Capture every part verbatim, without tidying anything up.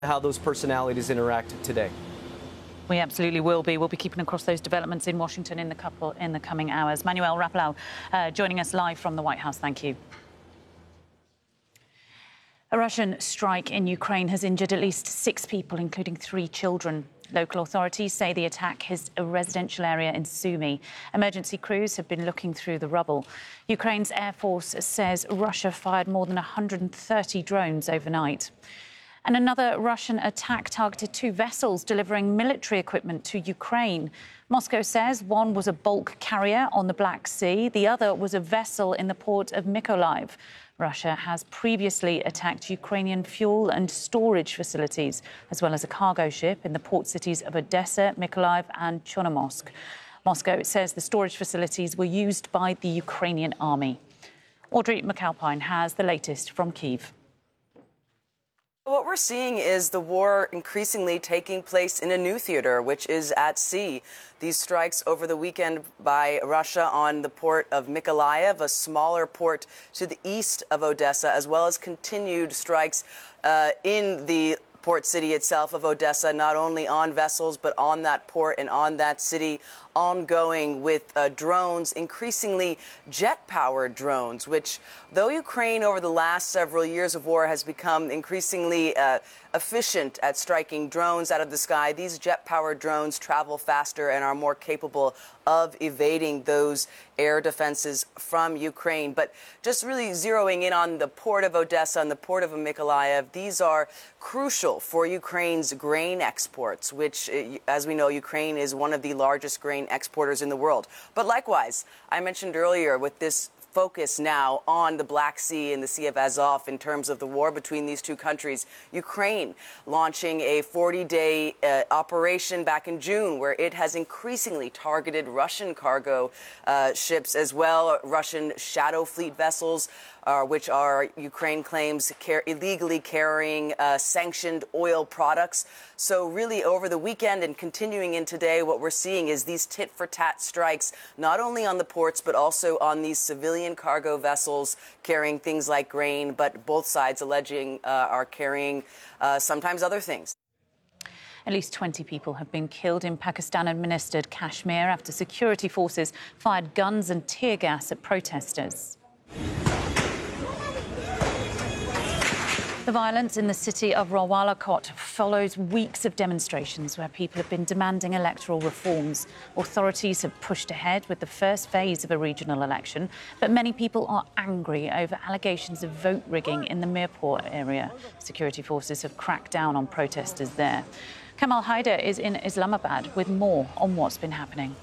how those personalities interacted today. We absolutely will be. We'll be keeping across those developments in Washington in the couple in the coming hours. Manuel Rapalao uh, joining us live from the White House. Thank you. A Russian strike in Ukraine has injured at least six people, including three children. Local authorities say the attack hit a residential area in Sumy. Emergency crews have been looking through the rubble. Ukraine's Air Force says Russia fired more than one hundred thirty drones overnight. And another Russian attack targeted two vessels delivering military equipment to Ukraine. Moscow says one was a bulk carrier on the Black Sea. The other was a vessel in the port of Mykolaiv. Russia has previously attacked Ukrainian fuel and storage facilities, as well as a cargo ship in the port cities of Odessa, Mykolaiv and Chornomorsk. Moscow says the storage facilities were used by the Ukrainian army. Audrey McAlpine has the latest from Kyiv. What we're seeing is the war increasingly taking place in a new theater, which is at sea. These strikes over the weekend by Russia on the port of Mykolaiv, a smaller port to the east of Odessa, as well as continued strikes uh, in the port city itself of Odessa, not only on vessels, but on that port and on that city, ongoing with uh, drones, increasingly jet-powered drones, which, though Ukraine over the last several years of war has become increasingly uh, efficient at striking drones out of the sky, these jet-powered drones travel faster and are more capable of evading those air defenses from Ukraine. But just really zeroing in on the port of Odessa and the port of Mykolaiv, these are crucial for Ukraine's grain exports, which, as we know, Ukraine is one of the largest grain exporters in the world. But likewise, I mentioned earlier with this focus now on the Black Sea and the Sea of Azov in terms of the war between these two countries. Ukraine launching a forty-day uh, operation back in June where it has increasingly targeted Russian cargo uh, ships as well, Russian shadow fleet vessels, uh, which are, Ukraine claims, car- illegally carrying uh, sanctioned oil products. So really over the weekend and continuing in today, what we're seeing is these tit-for-tat strikes, not only on the ports, but also on these civilian cargo vessels carrying things like grain, but both sides alleging uh, are carrying uh, sometimes other things. At least twenty people have been killed in Pakistan-administered Kashmir after security forces fired guns and tear gas at protesters. The violence in the city of Rawalakot follows weeks of demonstrations where people have been demanding electoral reforms. Authorities have pushed ahead with the first phase of a regional election, but many people are angry over allegations of vote rigging in the Mirpur area. Security forces have cracked down on protesters there. Kamal Haider is in Islamabad with more on what's been happening.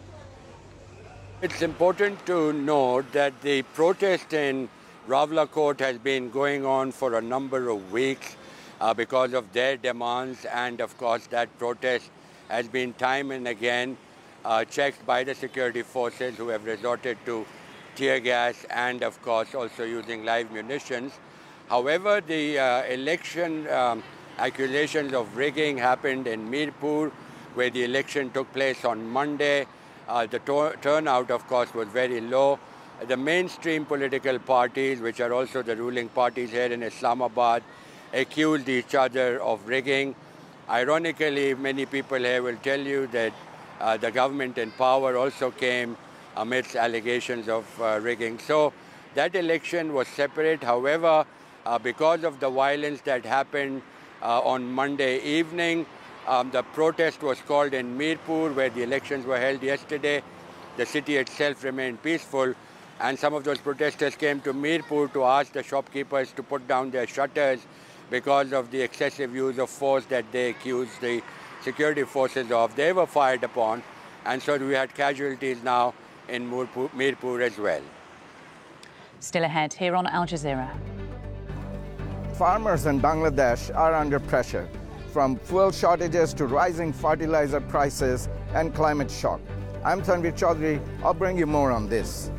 It's important to note that the protest in Rawalakot has been going on for a number of weeks uh, because of their demands, and of course that protest has been time and again uh, checked by the security forces, who have resorted to tear gas and of course also using live munitions. However, the uh, election um, accusations of rigging happened in Mirpur, where the election took place on Monday. Uh, the to- turnout of course was very low. The mainstream political parties, which are also the ruling parties here in Islamabad, accused each other of rigging. Ironically, many people here will tell you that uh, the government in power also came amidst allegations of uh, rigging. So that election was separate. However, uh, because of the violence that happened uh, on Monday evening, um, the protest was called in Mirpur, where the elections were held yesterday. The city itself remained peaceful. And some of those protesters came to Mirpur to ask the shopkeepers to put down their shutters because of the excessive use of force that they accused the security forces of. They were fired upon, and so we had casualties now in Mirpur, Mirpur as well. Still ahead here on Al Jazeera. Farmers in Bangladesh are under pressure, from fuel shortages to rising fertilizer prices and climate shock. I'm Tanvir Chaudhary. I'll bring you more on this.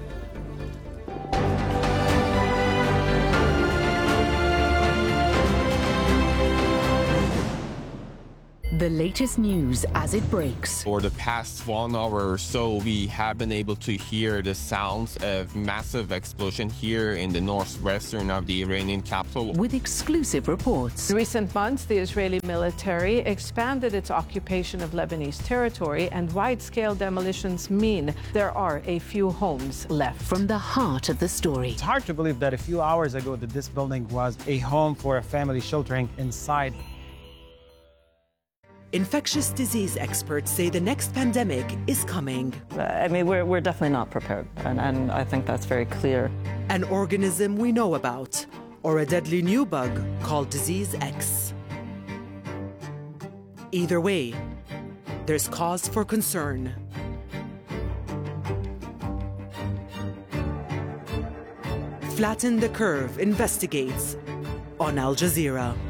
The latest news as it breaks. For the past one hour or so, we have been able to hear the sounds of massive explosion here in the northwestern of the Iranian capital. With exclusive reports. In recent months, the Israeli military expanded its occupation of Lebanese territory, and wide-scale demolitions mean there are a few homes left. From the heart of the story. It's hard to believe that a few hours ago that this building was a home for a family sheltering inside. Infectious disease experts say the next pandemic is coming. I mean, we're, we're definitely not prepared, and, and I think that's very clear. An organism we know about, or a deadly new bug called Disease X. Either way, there's cause for concern. Flatten the Curve investigates on Al Jazeera.